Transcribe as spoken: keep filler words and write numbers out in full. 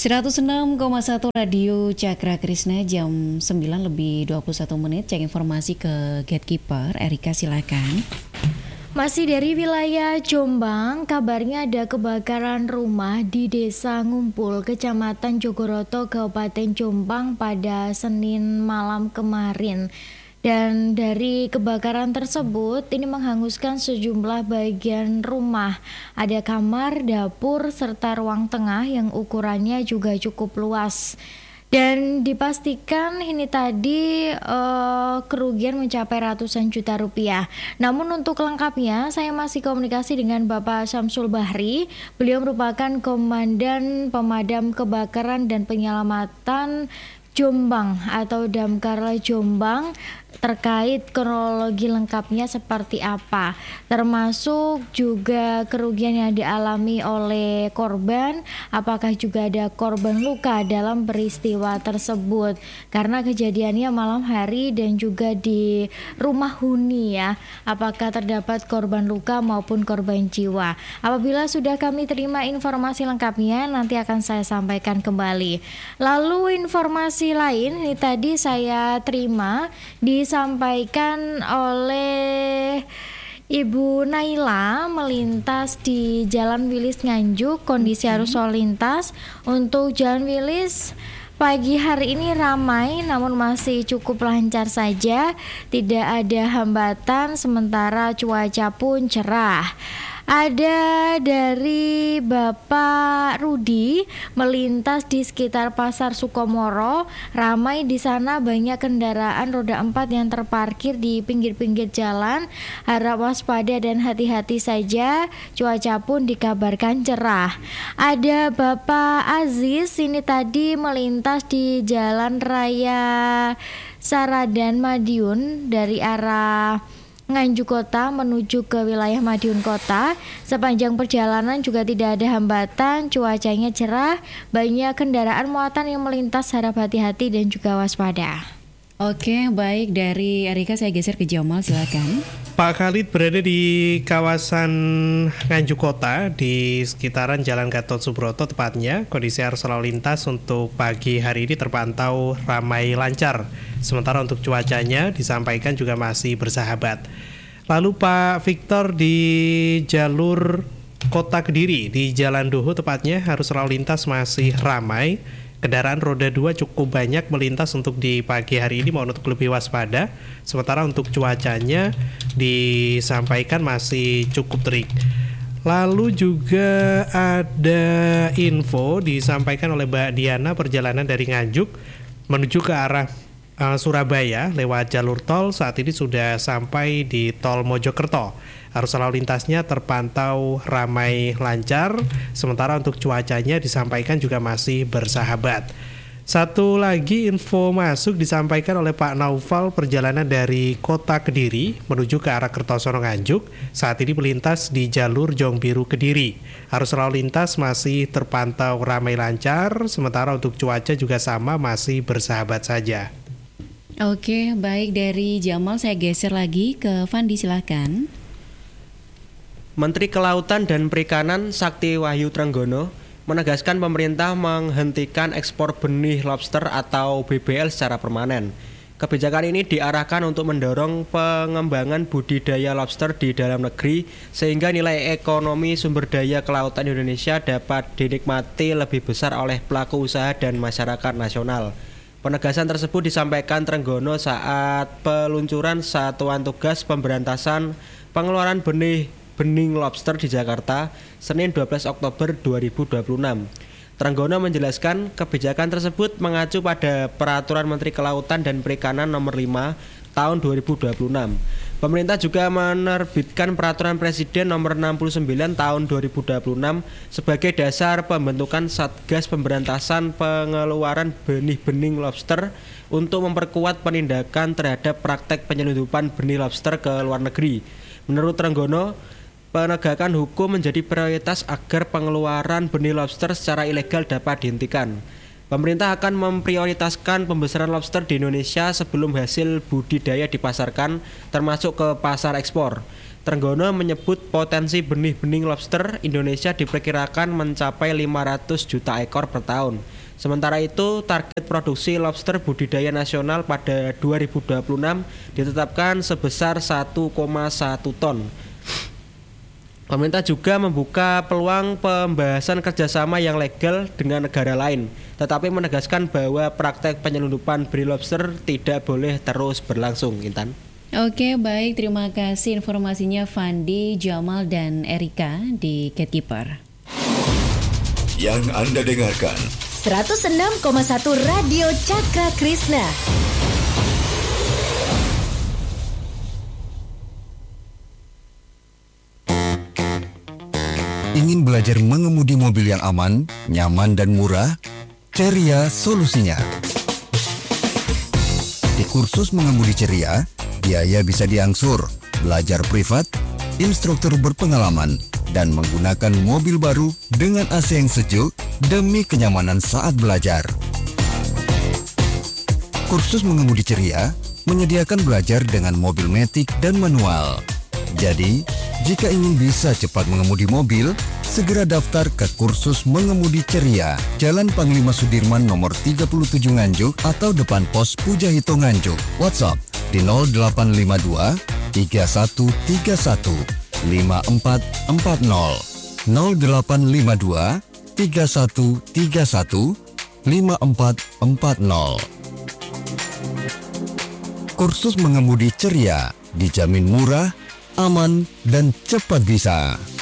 seratus enam koma satu Radio Cakra Krisna, jam sembilan lebih dua puluh satu menit. Cek informasi ke Gatekeeper. Erika, silakan. Masih dari wilayah Jombang, kabarnya ada kebakaran rumah di Desa Ngumpul, Kecamatan Jogoroto, Kabupaten Jombang pada Senin malam kemarin. Dan dari kebakaran tersebut, ini menghanguskan sejumlah bagian rumah. Ada kamar, dapur, serta ruang tengah yang ukurannya juga cukup luas. Dan dipastikan ini tadi uh, kerugian mencapai ratusan juta rupiah. Namun untuk lengkapnya, saya masih komunikasi dengan Bapak Syamsul Bahri. Beliau merupakan Komandan Pemadam Kebakaran dan Penyelamatan Jombang atau Damkar Jombang, terkait kronologi lengkapnya seperti apa, termasuk juga kerugian yang dialami oleh korban, apakah juga ada korban luka dalam peristiwa tersebut, karena kejadiannya malam hari dan juga di rumah huni ya, apakah terdapat korban luka maupun korban jiwa. Apabila sudah kami terima informasi lengkapnya, nanti akan saya sampaikan kembali. Lalu informasi lain ini tadi saya terima disampaikan oleh Ibu Naila melintas di Jalan Wilis Nganjuk, kondisi arus lalu lintas untuk Jalan Wilis pagi hari ini ramai namun masih cukup lancar saja, tidak ada hambatan sementara cuaca pun cerah. Ada dari Bapak Rudi melintas di sekitar Pasar Sukomoro, ramai di sana, banyak kendaraan roda empat yang terparkir di pinggir-pinggir jalan. Harap waspada dan hati-hati saja, cuaca pun dikabarkan cerah. Ada Bapak Aziz ini tadi melintas di Jalan Raya Saradan Madiun dari arah Nganjuk Kota menuju ke wilayah Madiun Kota. Sepanjang perjalanan juga tidak ada hambatan, cuacanya cerah, banyak kendaraan muatan yang melintas, harap hati-hati dan juga waspada. Oke, baik, dari Erika saya geser ke Jamal, silakan. Pak Khalid berada di kawasan Nganjuk Kota di sekitaran Jalan Gatot Subroto tepatnya. Kondisi arus lalu lintas untuk pagi hari ini terpantau ramai lancar. Sementara untuk cuacanya disampaikan juga masih bersahabat. Lalu Pak Victor di jalur Kota Kediri di Jalan Doho tepatnya, arus lalu lintas masih ramai. Kendaraan roda dua cukup banyak melintas untuk di pagi hari ini, mohon untuk lebih waspada. Sementara untuk cuacanya disampaikan masih cukup terik. Lalu juga ada info disampaikan oleh Mbak Diana, perjalanan dari Nganjuk menuju ke arah uh, Surabaya lewat jalur tol saat ini sudah sampai di tol Mojokerto. Arus lalu lintasnya terpantau ramai lancar, sementara untuk cuacanya disampaikan juga masih bersahabat. Satu lagi info masuk disampaikan oleh Pak Naufal, perjalanan dari Kota Kediri menuju ke arah Kertosono Nganjuk saat ini melintas di jalur Jongbiru Kediri. Arus lalu lintas masih terpantau ramai lancar, sementara untuk cuaca juga sama, masih bersahabat saja. Oke, baik, dari Jamal saya geser lagi ke Fandi, silakan. Menteri Kelautan dan Perikanan Sakti Wahyu Trenggono menegaskan pemerintah menghentikan ekspor benih lobster atau B B L secara permanen. Kebijakan ini diarahkan untuk mendorong pengembangan budidaya lobster di dalam negeri sehingga nilai ekonomi sumber daya kelautan Indonesia dapat dinikmati lebih besar oleh pelaku usaha dan masyarakat nasional. Penegasan tersebut disampaikan Trenggono saat peluncuran Satuan Tugas Pemberantasan Pengeluaran Benih Bening Lobster di Jakarta, Senin dua belas Oktober dua ribu dua puluh enam. Trenggono menjelaskan kebijakan tersebut mengacu pada Peraturan Menteri Kelautan dan Perikanan Nomor lima Tahun dua ribu dua puluh enam. Pemerintah juga menerbitkan Peraturan Presiden Nomor enam puluh sembilan Tahun dua ribu dua puluh enam sebagai dasar pembentukan Satgas Pemberantasan Pengeluaran Benih-bening Lobster untuk memperkuat penindakan terhadap praktek penyelundupan benih lobster ke luar negeri. Menurut Trenggono, penegakan hukum menjadi prioritas agar pengeluaran benih lobster secara ilegal dapat dihentikan. Pemerintah akan memprioritaskan pembesaran lobster di Indonesia sebelum hasil budidaya dipasarkan, termasuk ke pasar ekspor. Trenggono menyebut potensi benih-benih lobster Indonesia diperkirakan mencapai lima ratus juta ekor per tahun. Sementara itu, target produksi lobster budidaya nasional pada dua ribu dua puluh enam ditetapkan sebesar satu koma satu ton. Pemerintah juga membuka peluang pembahasan kerjasama yang legal dengan negara lain, tetapi menegaskan bahwa praktek penyelundupan benih lobster tidak boleh terus berlangsung. Intan. Oke, baik. Terima kasih informasinya Fandi, Jamal, dan Erika di Gatekeeper. Yang Anda dengarkan seratus enam koma satu Radio Cakra Krishna. Ingin belajar mengemudi mobil yang aman, nyaman, dan murah? Ceria solusinya. Di kursus mengemudi Ceria, biaya bisa diangsur, belajar privat, instruktur berpengalaman, dan menggunakan mobil baru dengan A C yang sejuk demi kenyamanan saat belajar. Kursus mengemudi Ceria menyediakan belajar dengan mobil matic dan manual. Jadi, jika ingin bisa cepat mengemudi mobil, segera daftar ke kursus mengemudi Ceria, Jalan Panglima Sudirman nomor tiga puluh tujuh Nganjuk atau depan pos Pujahito Nganjuk. WhatsApp di nol delapan lima dua tiga satu tiga satu lima empat empat nol nol delapan lima dua tiga satu tiga satu lima empat empat nol. Kursus mengemudi Ceria dijamin murah, aman, dan cepat bisa.